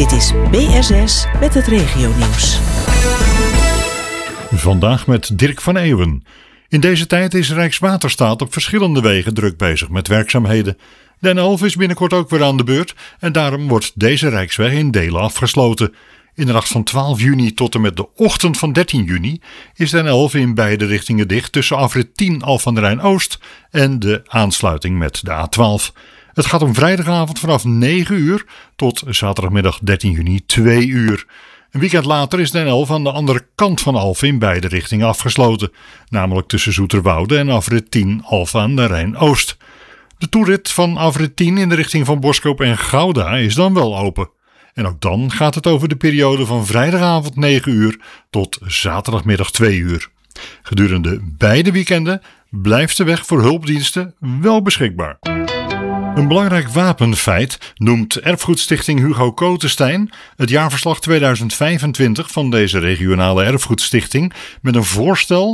Dit is BSS met het regionieuws. Vandaag met Dirk van Eeuwen. In deze tijd is Rijkswaterstaat op verschillende wegen druk bezig met werkzaamheden. De N11 is binnenkort ook weer aan de beurt en daarom wordt deze rijksweg in delen afgesloten. In de nacht van 12 juni tot en met de ochtend van 13 juni is de N11 in beide richtingen dicht tussen afrit 10 Alphen aan den Rijn Oost en de aansluiting met de A12. Het gaat om vrijdagavond vanaf 9 uur tot zaterdagmiddag 13 juni 2 uur. Een weekend later is de N11 aan de andere kant van Alphen in beide richtingen afgesloten, namelijk tussen Zoeterwoude en afrit 10 Alphen aan den Rijn Oost. De toerit van afrit 10 in de richting van Boskoop en Gouda is dan wel open. En ook dan gaat het over de periode van vrijdagavond 9 uur tot zaterdagmiddag 2 uur. Gedurende beide weekenden blijft de weg voor hulpdiensten wel beschikbaar. Een belangrijk wapenfeit noemt Erfgoedstichting Hugo Kotenstein het jaarverslag 2025 van deze regionale erfgoedstichting met een voorstel